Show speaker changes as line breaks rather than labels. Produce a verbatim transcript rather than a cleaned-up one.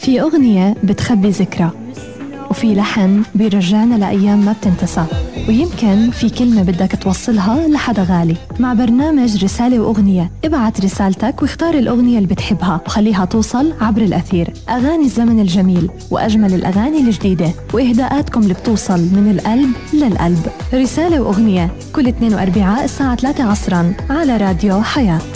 في أغنية بتخبي ذكرى، وفي لحن بيرجعنا لأيام ما بتنتسى، ويمكن في كلمة بدك توصلها لحدا غالي. مع برنامج رسالة وأغنية، ابعت رسالتك واختار الأغنية اللي بتحبها وخليها توصل عبر الأثير. أغاني الزمن الجميل وأجمل الأغاني الجديدة وإهداءاتكم اللي بتوصل من القلب للقلب. رسالة وأغنية كل اثنين وأربعاء الساعة ثلاثة عصرا على راديو حياة.